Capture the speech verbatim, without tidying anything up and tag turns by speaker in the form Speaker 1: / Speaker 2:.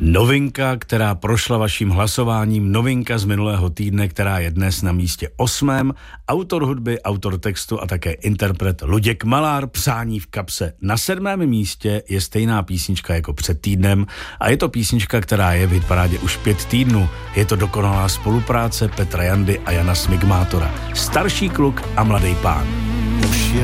Speaker 1: Novinka, která prošla vaším hlasováním, novinka z minulého týdne, která je dnes na místě osmém. Autor hudby, autor textu a také interpret Luděk Malár, Přání v kapse. Na sedmém místě je stejná písnička jako před týdnem a je to písnička, která je v hitparádě už pět týdnů. Je to dokonalá spolupráce Petra Jandy a Jana Smigmátora. Starší kluk a mladý pán.